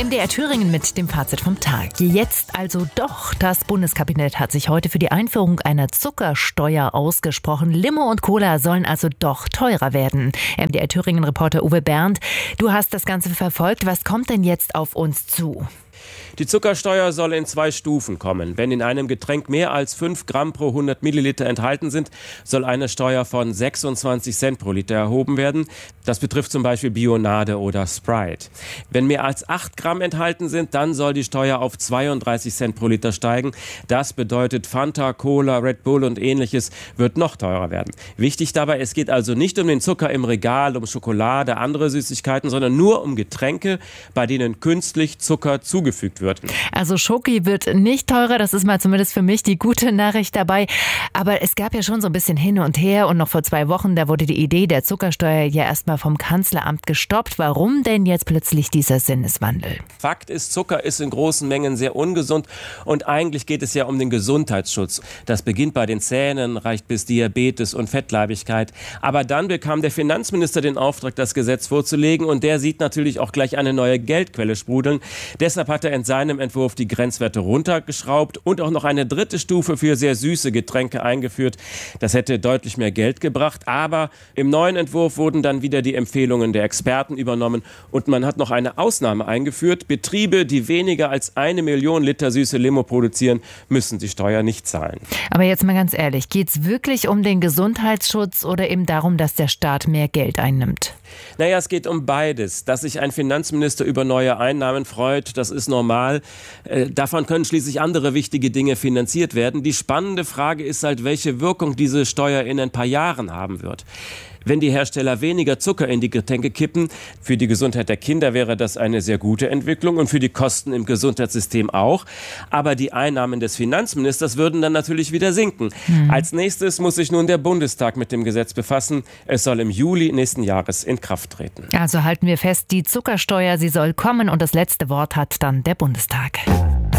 MDR Thüringen mit dem Fazit vom Tag. Jetzt also doch. Das Bundeskabinett hat sich heute für die Einführung einer Zuckersteuer ausgesprochen. Limo und Cola sollen also doch teurer werden. MDR Thüringen-Reporter Uwe Bernd, du hast das Ganze verfolgt. Was kommt denn jetzt auf uns zu? Die Zuckersteuer soll in 2 Stufen kommen. Wenn in einem Getränk mehr als 5 Gramm pro 100 Milliliter enthalten sind, soll eine Steuer von 26 Cent pro Liter erhoben werden. Das betrifft zum Beispiel Bionade oder Sprite. Wenn mehr als 8 Gramm enthalten sind, dann soll die Steuer auf 32 Cent pro Liter steigen. Das bedeutet, Fanta, Cola, Red Bull und ähnliches wird noch teurer werden. Wichtig dabei, es geht also nicht um den Zucker im Regal, um Schokolade, andere Süßigkeiten, sondern nur um Getränke, bei denen künstlich Zucker zugefügt wird. Also Schoki wird nicht teurer, das ist mal zumindest für mich die gute Nachricht dabei. Aber es gab ja schon so ein bisschen hin und her und noch vor 2 Wochen, da wurde die Idee der Zuckersteuer ja erstmal vom Kanzleramt gestoppt. Warum denn jetzt plötzlich dieser Sinneswandel? Fakt ist, Zucker ist in großen Mengen sehr ungesund und eigentlich geht es ja um den Gesundheitsschutz. Das beginnt bei den Zähnen, reicht bis Diabetes und Fettleibigkeit. Aber dann bekam der Finanzminister den Auftrag, das Gesetz vorzulegen und der sieht natürlich auch gleich eine neue Geldquelle sprudeln. Deshalb hat er in seinem Entwurf die Grenzwerte runtergeschraubt und auch noch eine 3. Stufe für sehr süße Getränke eingeführt. Das hätte deutlich mehr Geld gebracht, aber im neuen Entwurf wurden dann wieder die Empfehlungen der Experten übernommen und man hat noch eine Ausnahme eingeführt. Betriebe, die weniger als 1 Million Liter süße Limo produzieren, müssen die Steuer nicht zahlen. Aber jetzt mal ganz ehrlich, geht es wirklich um den Gesundheitsschutz oder eben darum, dass der Staat mehr Geld einnimmt? Naja, es geht um beides. Dass sich ein Finanzminister über neue Einnahmen freut, das ist normal. Davon können schließlich andere wichtige Dinge finanziert werden. Die spannende Frage ist halt, welche Wirkung diese Steuer in ein paar Jahren haben wird. Wenn die Hersteller weniger Zucker in die Getränke kippen, für die Gesundheit der Kinder wäre das eine sehr gute Entwicklung und für die Kosten im Gesundheitssystem auch. Aber die Einnahmen des Finanzministers würden dann natürlich wieder sinken. Als nächstes muss sich nun der Bundestag mit dem Gesetz befassen. Es soll im Juli nächsten Jahres in Kraft treten. Also halten wir fest, die Zuckersteuer, sie soll kommen und das letzte Wort hat dann der Bundestag.